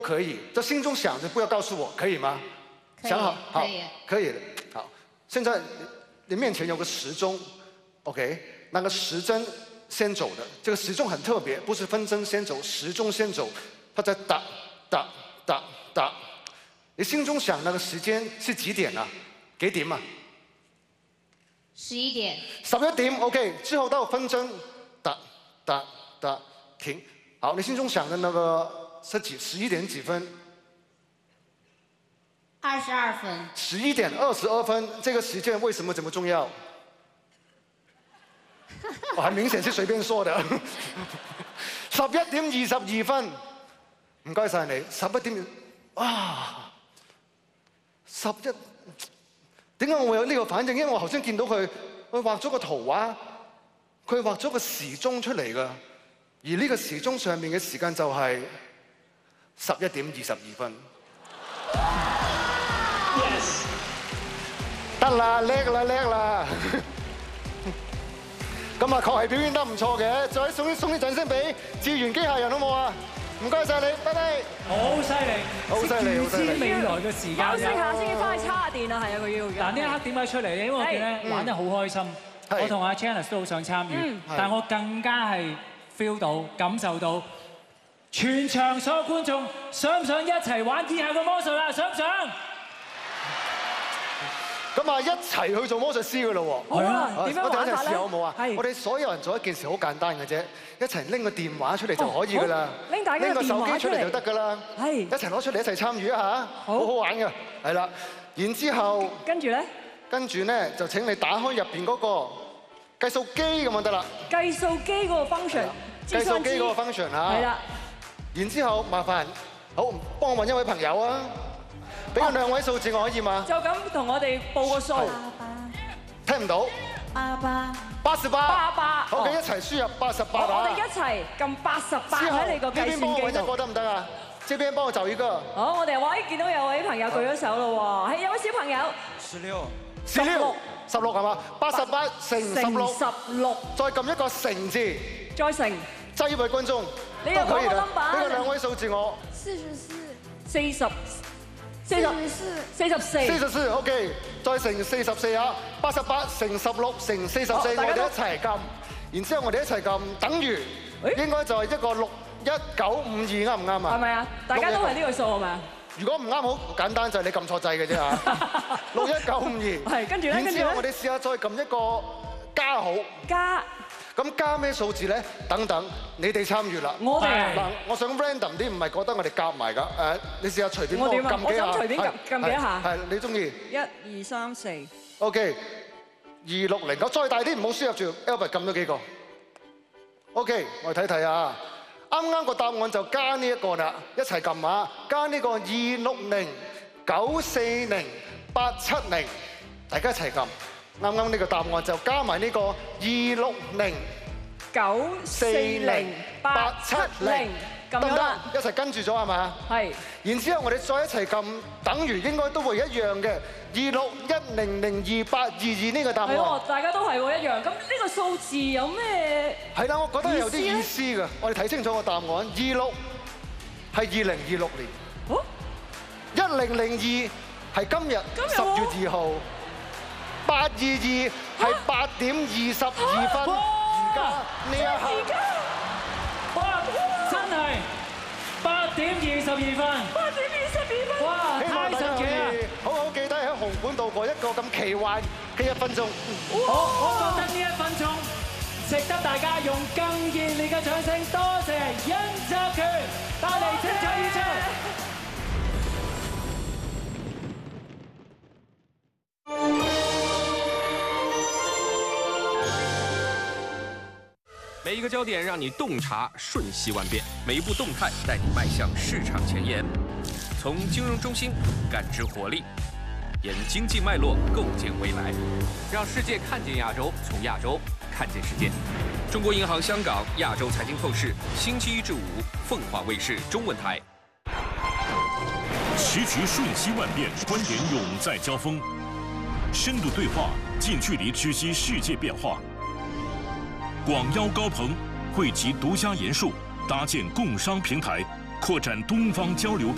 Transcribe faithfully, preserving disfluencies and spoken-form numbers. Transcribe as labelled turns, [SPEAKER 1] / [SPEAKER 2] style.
[SPEAKER 1] 可以，这心中想着不要告诉我，可以吗？
[SPEAKER 2] 可以
[SPEAKER 1] 想好，好
[SPEAKER 2] 可以，
[SPEAKER 1] 可以的。好，现在你面前有个时钟 ，OK， 那个时针先走的，这个时钟很特别，不是分针先走，时钟先走，它在打打打打。你心中想那个時間是幾點啊？幾點啊？
[SPEAKER 2] 十一點。
[SPEAKER 1] 十一點 ，OK。之後到分針，打打打停。好，你心中想的那個是幾？十一點幾分？
[SPEAKER 2] 二十二分。
[SPEAKER 1] 十一點二十二分，這個時間為什麼這麼重要？我很明顯是隨便說的。十一點二十二分，唔該晒你。十一點啊！十一點解我會有呢個反應？因為我頭先見到佢，佢畫咗個圖畫，佢畫咗個時鐘出嚟㗎。而呢個時鐘上面嘅時間就係十一點二十二分。Yes， 得啦，叻啦，叻啦！咁啊，確係表現得唔錯嘅。再送啲送啲掌聲俾智源機械人好冇啊？唔該晒你，拜拜。
[SPEAKER 3] 好犀利，
[SPEAKER 1] 好犀利，好犀利。
[SPEAKER 3] 未來嘅時間。
[SPEAKER 4] 休息下先要翻去叉下電啊，係啊，佢要。
[SPEAKER 3] 嗱，呢一刻點解出嚟咧？因為我見咧玩得好開心，我同阿 Janice 都好想參與，但我更加係 feel 到、感受到，全場所有觀眾想唔想一齊玩以下嘅魔術啊？想唔想？
[SPEAKER 1] 咁啊，一齊去做魔術師㗎咯喎！
[SPEAKER 4] 好啊，點樣玩法咧？
[SPEAKER 1] 我哋一齊試下好冇啊？
[SPEAKER 4] 係。
[SPEAKER 1] 我哋所有人做一件事好簡單嘅啫，一齊拎個電話出嚟就可以㗎啦。
[SPEAKER 4] 拎大家
[SPEAKER 1] 拎個手機出嚟就
[SPEAKER 4] 得。
[SPEAKER 1] 得㗎啦。係。一齊攞出嚟一齊參與一下，好好玩㗎。係啦，然之後
[SPEAKER 4] 跟住咧？跟
[SPEAKER 1] 住咧就請你打開入邊嗰個計數機咁就得啦。
[SPEAKER 4] 計數機嗰個 function，
[SPEAKER 1] 計數機嗰個 function 嚇。係啦。然之後麻煩，好幫我揾一位朋友啊！ 俾個兩位數字我可以嗎？
[SPEAKER 4] 就咁同我哋報個數。
[SPEAKER 1] 聽唔到。
[SPEAKER 2] 八八。
[SPEAKER 4] 八十八。八八。
[SPEAKER 1] 好嘅，一齊輸入八十八啊！
[SPEAKER 4] 我哋一齊撳八十八喺你個計算機度。
[SPEAKER 1] 呢邊幫我揾一個得唔得啊？這邊幫我就一個。
[SPEAKER 4] 好，我哋喂見到有位朋友舉咗手咯喎，係有位小朋友。
[SPEAKER 1] 十六。十六。十六係嘛？八十八乘十六。
[SPEAKER 4] 十六。
[SPEAKER 1] 再撳一個乘字。
[SPEAKER 4] 再乘。
[SPEAKER 1] 揸呢位觀眾。
[SPEAKER 4] 你又講個 number。
[SPEAKER 1] 俾個兩位數字我。
[SPEAKER 2] 四十四。
[SPEAKER 4] 四十。 四十四，四十四，
[SPEAKER 1] 四十四 ，OK， 再乘四十四啊，八十八乘十六乘四十四，我哋一齊撳，然之後我哋一齊撳，等於應該就係一個六一九五二啱唔啱啊？
[SPEAKER 4] 係咪啊？大家都係呢個數係咪啊？
[SPEAKER 1] 如果唔啱，好簡單，就係你撳錯掣嘅啫嚇。六一九五二，
[SPEAKER 4] 係跟住咧，跟住
[SPEAKER 1] 然之後我哋試下再撳一個加號。加。咁加咩數字咧？等等，你哋參與啦。
[SPEAKER 4] 我哋
[SPEAKER 1] 嗱，我想 random 啲，唔係覺得我哋夾埋㗎。誒，你試下隨便幫我撳幾下。
[SPEAKER 4] 我想隨便撳撳幾下。
[SPEAKER 1] 係，你中意。
[SPEAKER 4] 一二三四。
[SPEAKER 1] OK， 二六零九，再大啲，唔好輸入住 Albert 撳咗幾個。OK， 我哋睇睇啊。啱啱個答案就加呢一個啦，一齊撳啊！加呢個二六零九四零八七零，大家一齊撳。 啱啱呢個答案就加埋呢個二六零
[SPEAKER 4] 九四零八七零，得唔得？
[SPEAKER 1] 一齊跟住咗係咪？係。然之後我哋再一齊撳，等於應該都會一樣嘅。二六一零零二八二二呢個答案。係喎，大家都係喎一樣。咁呢個數字有咩？係啦，我覺得有啲意思㗎。我哋睇清楚個答案，二六係二零二六年。哦。一零零二係今日十月二號。 八二二係八點二十二分，而家呢一刻，
[SPEAKER 3] 哇！真係八點二十二分，八點二十二分，哇！太神奇啦！
[SPEAKER 1] 好好記得喺紅館度過一個咁奇幻嘅一分鐘。
[SPEAKER 3] 好，我覺得呢一分鐘值得大家用更熱烈嘅掌聲，多謝甄澤權帶嚟精彩演出。
[SPEAKER 5] 每一个焦点让你洞察瞬息万变，每一步动态带你迈向市场前沿。从金融中心感知活力，沿经济脉络构建未来，让世界看见亚洲，从亚洲看见世界。中国银行香港亚洲财经透视，星期一至五，凤凰卫视中文台。
[SPEAKER 6] 时局瞬息万变，观点永在交锋，深度对话，近距离知悉世界变化。 广邀高朋，汇集独家研述，搭建共商平台，扩展东方交流。